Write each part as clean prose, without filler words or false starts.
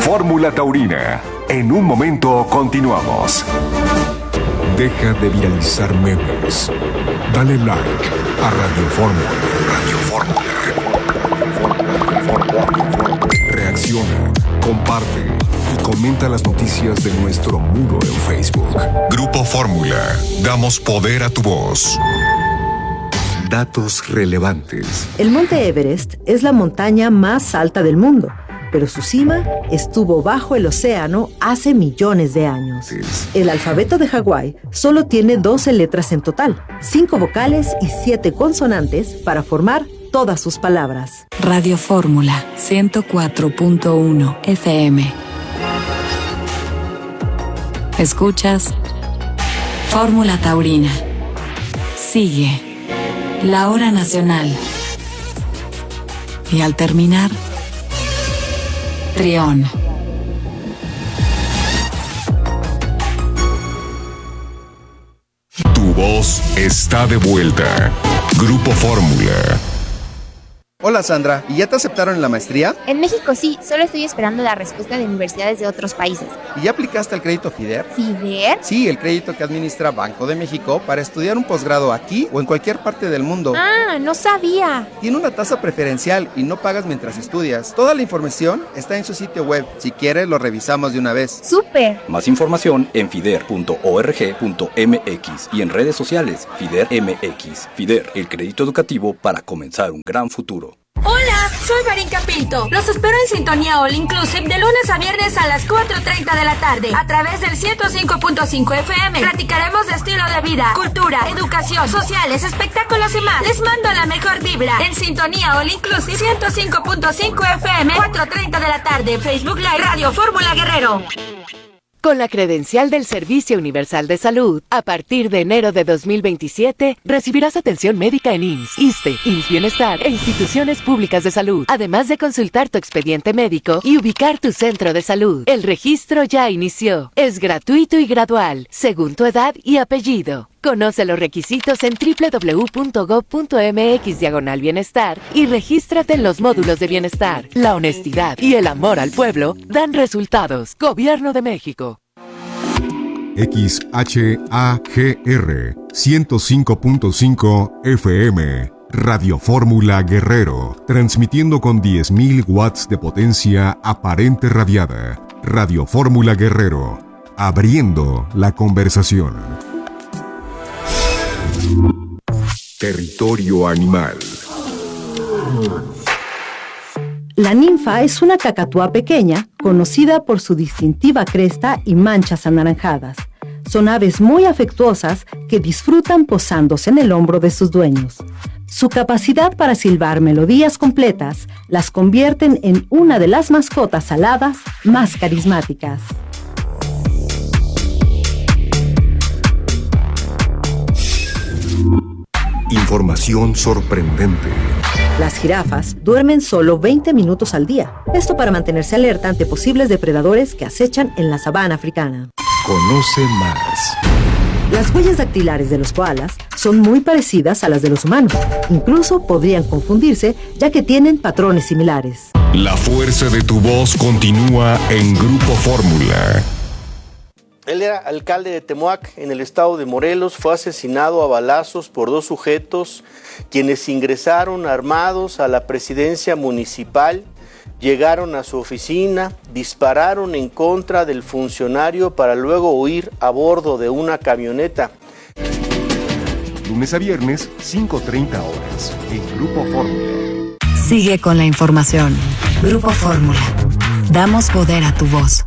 Fórmula Taurina. En un momento continuamos. Deja de viralizar memes. Dale like a Radio Fórmula. Reacciona, comparte y comenta las noticias de nuestro muro en Facebook. Grupo Fórmula. Damos poder a tu voz. Datos relevantes. El Monte Everest es la montaña más alta del mundo, pero su cima estuvo bajo el océano hace millones de años. El alfabeto de Hawái solo tiene 12 letras en total, 5 vocales y 7 consonantes para formar todas sus palabras. Radio Fórmula 104.1 FM. Escuchas Fórmula Taurina. Sigue la hora nacional. Y al terminar, Trión. Tu voz está de vuelta. Grupo Fórmula. Hola Sandra, ¿y ya te aceptaron en la maestría? En México sí, solo estoy esperando la respuesta de universidades de otros países. ¿Y ya aplicaste al crédito FIDER? ¿FIDER? Sí, el crédito que administra Banco de México para estudiar un posgrado aquí o en cualquier parte del mundo. Ah, no sabía. Tiene una tasa preferencial y no pagas mientras estudias. Toda la información está en su sitio web. Si quieres, lo revisamos de una vez. ¡Súper! Más información en fider.org.mx y en redes sociales FIDER MX. FIDER, el crédito educativo para comenzar un gran futuro. Hola, soy Marinka Pinto. Los espero en Sintonía All Inclusive de lunes a viernes a las 4:30 de la tarde a través del 105.5 FM. Platicaremos de estilo de vida, cultura, educación, sociales, espectáculos y más. Les mando la mejor vibra en Sintonía All Inclusive 105.5 FM, 4:30 de la tarde. Facebook Live, Radio Fórmula Guerrero. Con la credencial del Servicio Universal de Salud, a partir de enero de 2027, recibirás atención médica en IMSS, ISSSTE, IMSS Bienestar e instituciones públicas de salud, además de consultar tu expediente médico y ubicar tu centro de salud. El registro ya inició. Es gratuito y gradual, según tu edad y apellido. Conoce los requisitos en www.gov.mx/bienestar y regístrate en los módulos de bienestar. La honestidad y el amor al pueblo dan resultados. Gobierno de México. XHAGR 105.5 FM. Radio Fórmula Guerrero. Transmitiendo con 10.000 watts de potencia aparente radiada. Radio Fórmula Guerrero. Abriendo la conversación. Territorio animal. La ninfa es una cacatúa pequeña, conocida por su distintiva cresta y manchas anaranjadas. Son aves muy afectuosas que disfrutan posándose en el hombro de sus dueños. Su capacidad para silbar melodías completas las convierten en una de las mascotas aladas más carismáticas. Información sorprendente. Las jirafas duermen solo 20 minutos al día. Esto para mantenerse alerta ante posibles depredadores que acechan en la sabana africana. Conoce más. Las huellas dactilares de los koalas son muy parecidas a las de los humanos. Incluso podrían confundirse, ya que tienen patrones similares. La fuerza de tu voz continúa en Grupo Fórmula. Él era alcalde de Temoac, en el estado de Morelos. Fue asesinado a balazos por 2 sujetos, quienes ingresaron armados a la presidencia municipal, llegaron a su oficina, dispararon en contra del funcionario para luego huir a bordo de una camioneta. Lunes a viernes, 5:30 horas, en Grupo Fórmula. Sigue con la información. Grupo Fórmula. Damos poder a tu voz.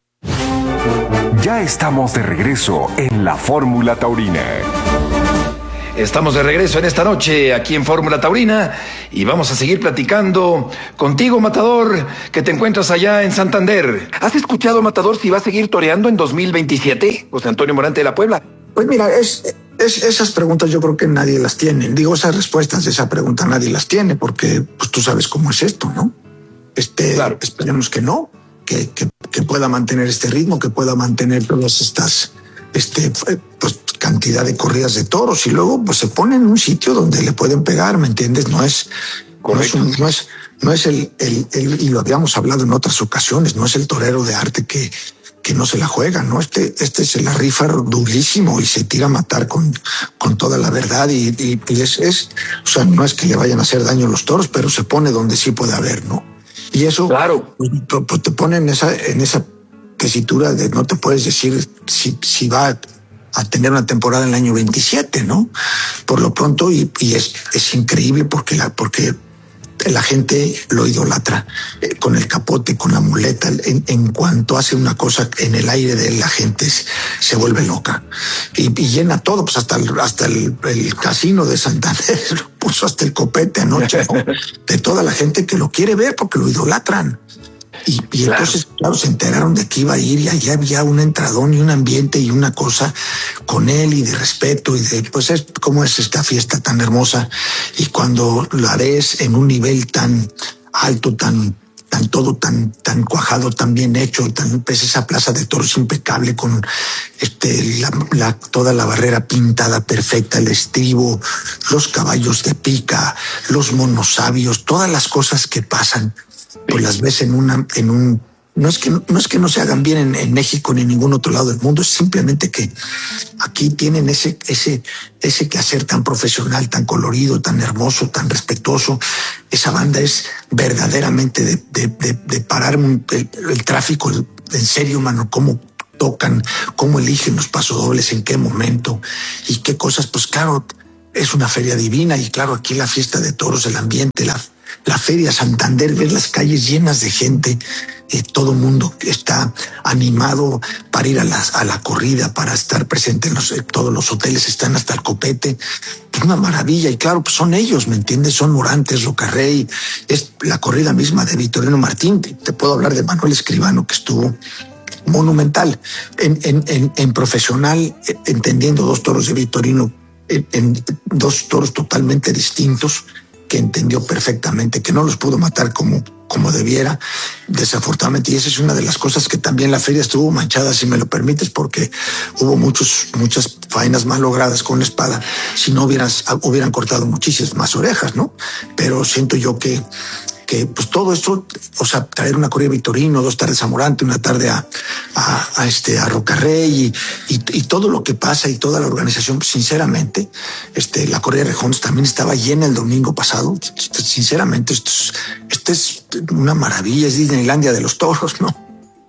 Ya estamos de regreso en la Fórmula Taurina. Estamos de regreso en esta noche aquí en Fórmula Taurina y vamos a seguir platicando contigo, Matador, que te encuentras allá en Santander. ¿Has escuchado, Matador, si va a seguir toreando en 2027? José Antonio Morante de la Puebla. Pues mira, esas preguntas yo creo que nadie las tiene. Digo, esas respuestas de esa pregunta nadie las tiene porque pues tú sabes cómo es esto, ¿no? Claro. Esperemos que no. Que pueda mantener este ritmo, que pueda mantener todas estas pues, cantidad de corridas de toros y luego pues se pone en un sitio donde le pueden pegar, ¿me entiendes? No es no es y lo habíamos hablado en otras ocasiones, no es el torero de arte que no se la juega, ¿no? Este se la rifa durísimo y se tira a matar con toda la verdad y o sea, no es que le vayan a hacer daño a los toros, pero se pone donde sí puede haber, ¿no? Y eso, claro, pues te pone en esa tesitura de no te puedes decir si va a tener una temporada en el año 27, ¿no? Por lo pronto, y es increíble porque la gente lo idolatra con el capote, con la muleta. En cuanto hace una cosa en el aire de él, la gente se vuelve loca y llena todo, pues hasta el casino de Santander puso hasta el copete anoche, ¿no? De toda la gente que lo quiere ver porque lo idolatran. Y claro. Entonces, claro, se enteraron de que iba a ir y allá había un entradón y un ambiente y una cosa con él y de respeto y de, pues, cómo es esta fiesta tan hermosa. Y cuando la ves en un nivel tan alto, tan cuajado, tan bien hecho, pues esa plaza de toros impecable con toda la barrera pintada perfecta, el estribo, los caballos de pica, los monosabios, todas las cosas que pasan, pues las ves no es que no se hagan bien en México ni en ningún otro lado del mundo, es simplemente que aquí tienen ese quehacer tan profesional, tan colorido, tan hermoso, tan respetuoso. Esa banda es verdaderamente de parar el tráfico en serio, mano, cómo tocan, cómo eligen los pasodobles, en qué momento y qué cosas. Pues claro, es una feria divina y claro, aquí la fiesta de toros, el ambiente, la feria Santander, ver las calles llenas de gente, todo el mundo está animado para ir a la corrida, para estar presente todos los hoteles están hasta el copete. Es una maravilla y claro, pues son ellos, ¿me entiendes? Son Morantes, Rocarrey, es la corrida misma de Victorino Martín. Te puedo hablar de Manuel Escribano, que estuvo monumental en profesional, entendiendo dos toros de Victorino, en dos toros totalmente distintos, que entendió perfectamente, que no los pudo matar como debiera, desafortunadamente. Y esa es una de las cosas que también la feria estuvo manchada, si me lo permites, porque hubo muchas faenas mal logradas con la espada. Si no hubieran cortado muchísimas más orejas, ¿no? Pero siento yo que pues todo esto, o sea, traer una corrida de Victorino, 2 tardes a Morante, una tarde a Rocarrey y todo lo que pasa y toda la organización, pues, sinceramente, la corrida de Rejones también estaba llena el domingo pasado. Sinceramente, esto es una maravilla, es Disneylandia de los toros, ¿no?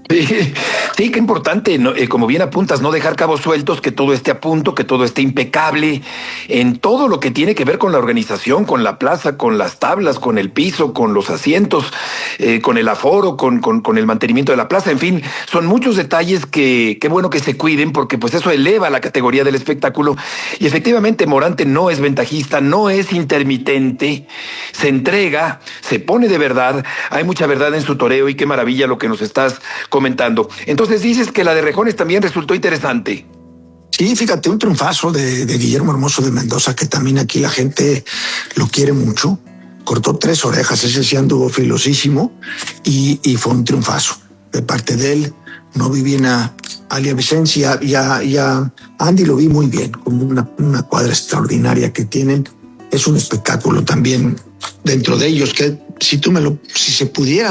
Sí, qué importante, ¿no? Como bien apuntas, no dejar cabos sueltos, que todo esté a punto, que todo esté impecable en todo lo que tiene que ver con la organización, con la plaza, con las tablas, con el piso, con los asientos, con el aforo, con el mantenimiento de la plaza. En fin, son muchos detalles que qué bueno que se cuiden, porque pues eso eleva la categoría del espectáculo. Y efectivamente Morante no es ventajista, no es intermitente, se entrega, se pone de verdad, hay mucha verdad en su toreo y qué maravilla lo que nos estás comentando. Entonces dices que la de Rejones también resultó interesante. Sí, fíjate, un triunfazo de Guillermo Hermoso de Mendoza, que también aquí la gente lo quiere mucho. Cortó 3 orejas, ese sí anduvo filosísimo y fue un triunfazo de parte de él. No vi bien a Alia Vicencia y a Andy lo vi muy bien, con una cuadra extraordinaria que tienen. Es un espectáculo también dentro de ellos, que si se pudiera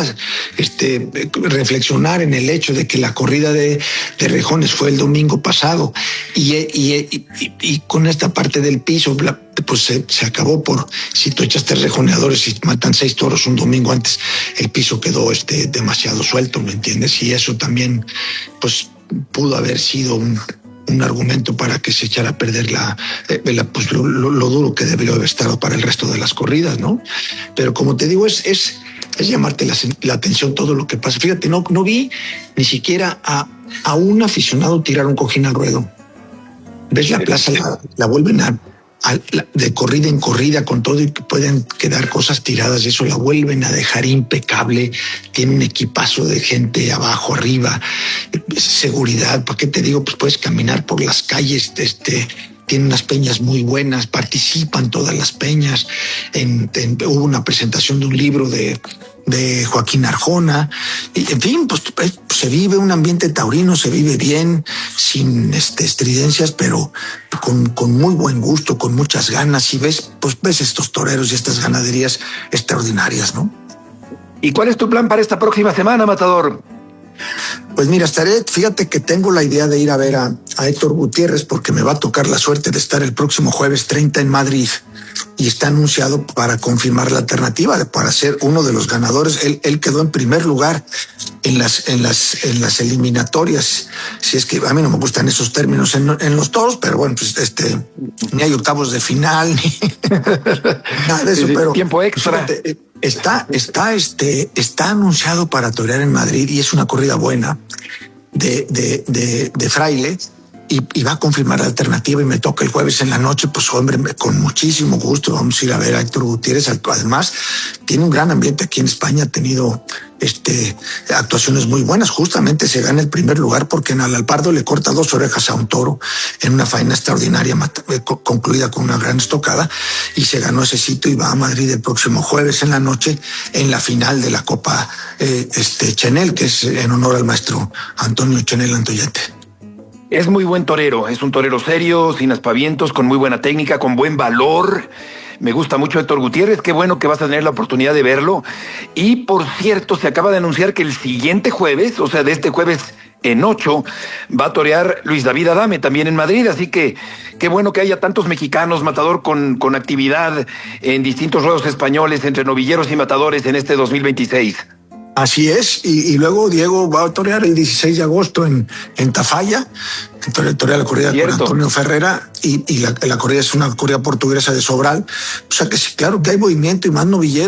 reflexionar en el hecho de que la corrida de Rejones fue el domingo pasado y con esta parte del piso, pues se acabó si tú echaste rejoneadores y matan 6 toros un domingo antes, el piso quedó demasiado suelto, ¿me entiendes? Y eso también, pues, pudo haber sido un argumento para que se echara a perder pues lo duro que debió haber estado para el resto de las corridas, ¿no? Pero como te digo, es llamarte la atención todo lo que pasa. Fíjate, no vi ni siquiera a un aficionado tirar un cojín al ruedo. Ves la plaza, la vuelven de corrida en corrida con todo y que pueden quedar cosas tiradas, eso la vuelven a dejar impecable. Tiene un equipazo de gente abajo, arriba, seguridad. ¿Para qué te digo? Pues puedes caminar por las calles, tiene unas peñas muy buenas, participan todas las peñas. Hubo una presentación de un libro de Joaquín Arjona. Y, en fin, pues se vive un ambiente taurino, se vive bien, sin estridencias, pero con muy buen gusto, con muchas ganas. Y ves estos toreros y estas ganaderías extraordinarias, ¿no? ¿Y cuál es tu plan para esta próxima semana, Matador? Pues mira, fíjate que tengo la idea de ir a ver a Héctor Gutiérrez porque me va a tocar la suerte de estar el próximo jueves 30 en Madrid y está anunciado para confirmar la alternativa para ser uno de los ganadores. Él quedó en primer lugar en las eliminatorias. Si es que a mí no me gustan esos términos en los toros, pero bueno, pues ni hay octavos de final ni nada de eso, pero tiempo extra. Fíjate, está anunciado para torear en Madrid y es una corrida buena de Fraile y va a confirmar la alternativa y me toca el jueves en la noche. Pues hombre, con muchísimo gusto vamos a ir a ver a Héctor Gutiérrez. Además tiene un gran ambiente aquí en España, ha tenido actuaciones muy buenas. Justamente se gana el primer lugar porque en Alalpardo le corta 2 orejas a un toro en una faena extraordinaria concluida con una gran estocada y se ganó ese sitio y va a Madrid el próximo jueves en la noche en la final de la Copa Chenel, que es en honor al maestro Antonio Chenel Antoyete. Es muy buen torero, es un torero serio, sin aspavientos, con muy buena técnica, con buen valor. Me gusta mucho Héctor Gutiérrez, qué bueno que vas a tener la oportunidad de verlo. Y por cierto, se acaba de anunciar que el siguiente jueves, o sea, de este jueves en 8, va a torear Luis David Adame también en Madrid. Así que qué bueno que haya tantos mexicanos, Matador, con actividad en distintos ruedos españoles entre novilleros y matadores en este 2026. Así es, y luego Diego va a torear el 16 de agosto en Tafalla, torea la corrida con Antonio Ferrera, y la corrida es una corrida portuguesa de Sobral. O sea que sí, claro que hay movimiento y más novilleros.